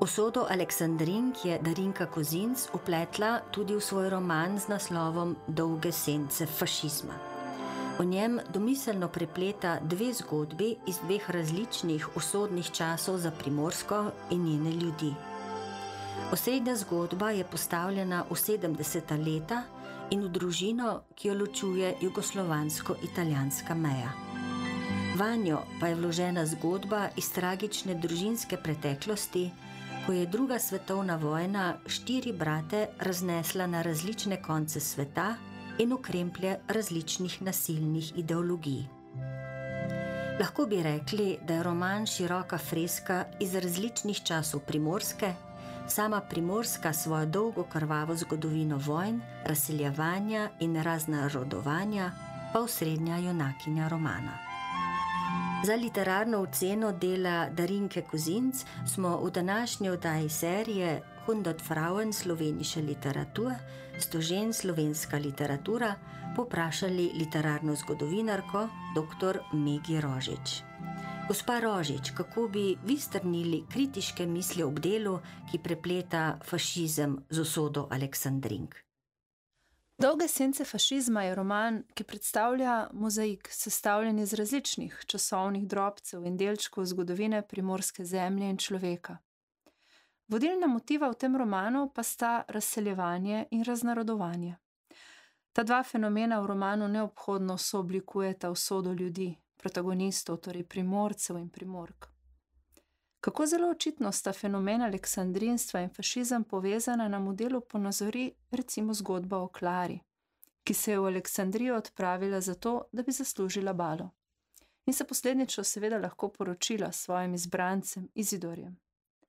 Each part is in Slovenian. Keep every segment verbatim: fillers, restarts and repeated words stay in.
Usodo Aleksandrink je Darinka Kozinc upletla tudi v svoj roman z naslovom Dolge sence fašizma. V njem domiselno prepleta dve zgodbi iz dveh različnih usodnih časov za Primorsko in njene ljudi. Osrednja zgodba je postavljena v sedemdeseta leta in v družino, ki jo ločuje jugoslovansko-italijanska meja. Vanjo pa je vložena zgodba iz tragične družinske preteklosti, ko je druga svetovna vojna štiri brate raznesla na različne konce sveta in v kremplje različnih nasilnih ideologij. Lahko bi rekli, da je roman široka freska iz različnih časov Primorske, sama Primorska svojo dolgo krvavo zgodovino vojn, razseljevanja in raznarodovanja pa osrednja junakinja romana. Za literarno oceno dela Darinke Kozinc smo v današnji oddaji serije hundert Frauen slovenische Literatur, sto žen slovenska literatura, poprašali literarno zgodovinarko dr. Megi Rožič. Gospa Rožič, kako bi vi strnili kritiške misli ob delu, ki prepleta fašizem z usodo Aleksandrink? Dolge sence fašizma je roman, ki predstavlja mozaik, sestavljen iz različnih časovnih drobcev in delčkov zgodovine primorske zemlje in človeka. Vodilna motiva v tem romanu pa sta razseljevanje in raznarodovanje. Ta dva fenomena v romanu neobhodno sooblikujeta usodo ljudi, protagonistov, torej Primorcev in Primork. Kako zelo očitno sta fenomena aleksandrinstva in fašizem povezana, na modelu ponazori recimo zgodba o Klari, ki se je v Aleksandrijo odpravila zato, da bi zaslužila balo. In se posledično seveda lahko poročila s svojim izbrancem Izidorjem.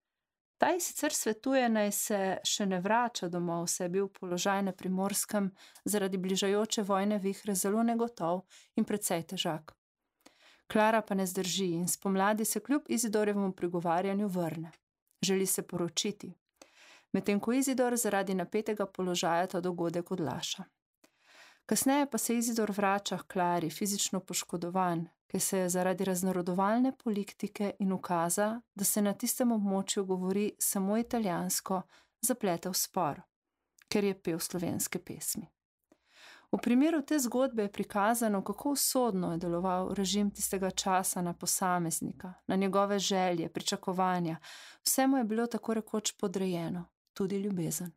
Ta ji sicer svetuje, naj se še ne vrača domov, saj je bil položaj na Primorskem zaradi bližajoče vojne vihre zelo negotov in precej težak. Klara pa ne zdrži in spomladi se kljub Izidorjevemu pregovarjanju vrne. Želi se poročiti, medtem ko Izidor zaradi napetega položaja ta dogodek odlaša. Kasneje pa se Izidor vrača k Klari, fizično poškodovan, ker se je zaradi raznarodovalne politike in ukaza, da se na tistem območju govori samo italijansko, zapletel spor, ker je pel slovenske pesmi. V primeru te zgodbe je prikazano, kako usodno je deloval režim tistega časa na posameznika, na njegove želje, pričakovanja. Vse mu je bilo tako rekoč podrejeno, tudi ljubezen.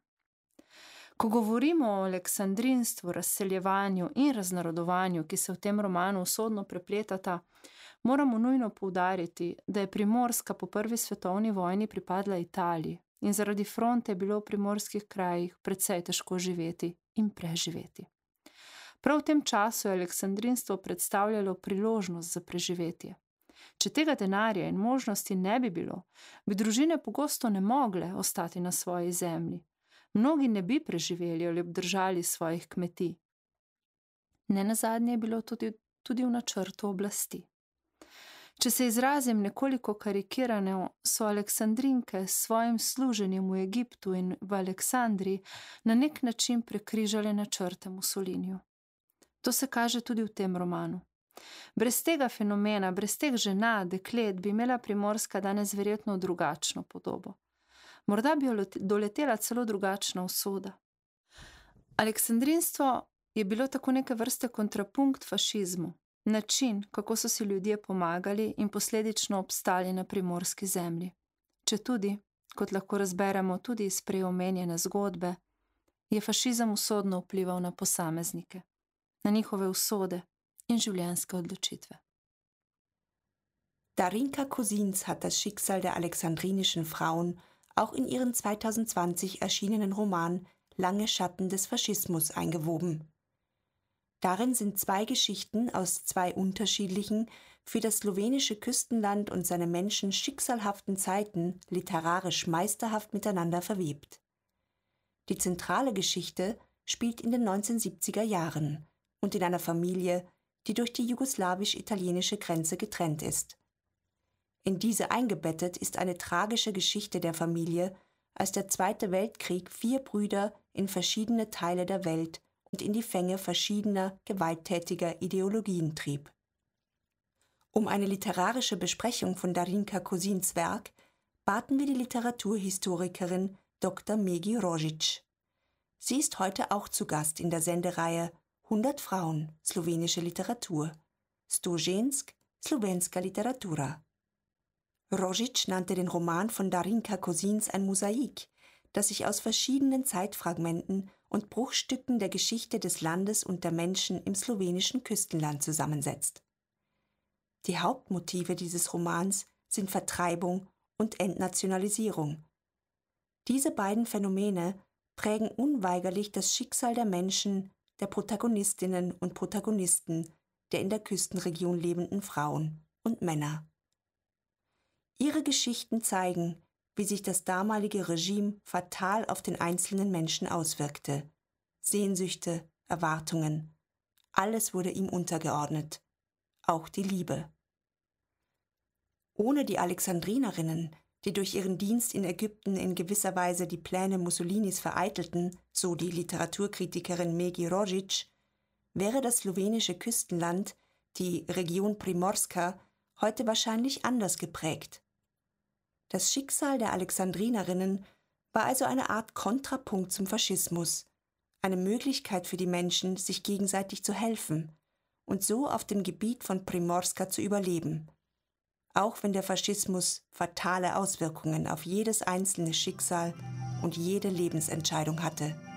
Ko govorimo o aleksandrinstvu, razseljevanju in raznarodovanju, ki se v tem romanu usodno prepletata, moramo nujno poudariti, da je Primorska po prvi svetovni vojni pripadla Italiji in zaradi fronte je bilo v primorskih krajih precej težko živeti in preživeti. Prav v tem času je aleksandrinstvo predstavljalo priložnost za preživetje. Če tega denarja in možnosti ne bi bilo, bi družine pogosto ne mogle ostati na svoji zemlji. Mnogi ne bi preživeli ali obdržali svojih kmetij. Nenazadnje je bilo tudi, tudi v načrtu oblasti. Če se izrazim nekoliko karikirano, so Aleksandrinke s svojim služenjem v Egiptu in v Aleksandriji na nek način prekrižale načrte Mussoliniju. To se kaže tudi v tem romanu. Brez tega fenomena, brez teh žena, deklet, bi imela Primorska danes verjetno drugačno podobo. Morda bi jo doletela celo drugačna usoda. Aleksandrinstvo je bilo tako neke vrste kontrapunkt fašizmu, način, kako so si ljudje pomagali in posledično obstali na primorski zemlji. Če tudi, kot lahko razberemo tudi iz prej omenjene zgodbe, je fašizem usodno vplival na posameznike, na njihove usode in življenjske odločitve. Darinka Kozinc hat das Schicksal der alexandrinischen Frauen auch in ihren zwanzig zwanzig erschienenen Roman Lange Schatten des Faschismus eingewoben. Darin sind zwei Geschichten aus zwei unterschiedlichen, für das slowenische Küstenland und seine Menschen schicksalhaften Zeiten literarisch meisterhaft miteinander verwebt. Die zentrale Geschichte spielt in den neunzehnhundertsiebziger Jahren und in einer Familie, die durch die jugoslawisch-italienische Grenze getrennt ist. In diese eingebettet ist eine tragische Geschichte der Familie, als der Zweite Weltkrieg vier Brüder in verschiedene Teile der Welt und in die Fänge verschiedener, gewalttätiger Ideologien trieb. Um eine literarische Besprechung von Darinka Kozincs Werk baten wir die Literaturhistorikerin Doktor Megi Rožič. Sie ist heute auch zu Gast in der Sendereihe hundert Frauen, slowenische Literatur, sto žensk, slovenska literatura. Rožič nannte den Roman von Darinka Kozins ein Mosaik, das sich aus verschiedenen Zeitfragmenten und Bruchstücken der Geschichte des Landes und der Menschen im slowenischen Küstenland zusammensetzt. Die Hauptmotive dieses Romans sind Vertreibung und Entnationalisierung. Diese beiden Phänomene prägen unweigerlich das Schicksal der Menschen, der Protagonistinnen und Protagonisten, der in der Küstenregion lebenden Frauen und Männer. Ihre Geschichten zeigen, wie sich das damalige Regime fatal auf den einzelnen Menschen auswirkte. Sehnsüchte, Erwartungen, alles wurde ihm untergeordnet, auch die Liebe. Ohne die Alexandrinerinnen, die durch ihren Dienst in Ägypten in gewisser Weise die Pläne Mussolinis vereitelten, so die Literaturkritikerin Megi Rožič, wäre das slowenische Küstenland, die Region Primorska, heute wahrscheinlich anders geprägt. Das Schicksal der Alexandrinerinnen war also eine Art Kontrapunkt zum Faschismus, eine Möglichkeit für die Menschen, sich gegenseitig zu helfen und so auf dem Gebiet von Primorska zu überleben, auch wenn der Faschismus fatale Auswirkungen auf jedes einzelne Schicksal und jede Lebensentscheidung hatte.